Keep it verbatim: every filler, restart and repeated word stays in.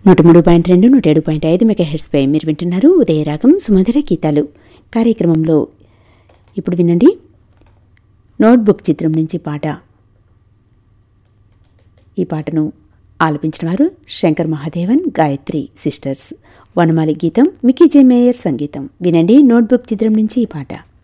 నూట మూడు పాయింట్ రెండు నూట ఏడు పాయింట్ ఐదు మెగాహెర్ట్స్పై మీరు వింటున్నారు ఉదయరాగం సుమధుర గీతాలు కార్యక్రమంలో. ఇప్పుడు వినండి, నోట్బుక్ చిత్రం నుంచి పాట. ఈ పాటను ఆలపించిన వారు శంకర్ మహాదేవన్, గాయత్రి సిస్టర్స్. వనమాలి గీతం, మికీ జే మేయర్ సంగీతం. వినండి, నోట్బుక్ చిత్రం నుంచి ఈ పాట.